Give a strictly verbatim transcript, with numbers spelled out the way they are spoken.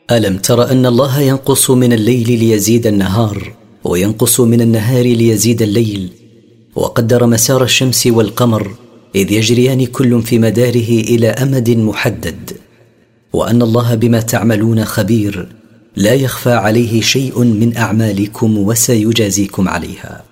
ألم تر أن الله ينقص من الليل ليزيد النهار، وينقص من النهار ليزيد الليل، وقدر مسار الشمس والقمر إذ يجريان كل في مداره إلى أمد محدد، وأن الله بما تعملون خبير، لا يخفى عليه شيء من أعمالكم وسيجازيكم عليها.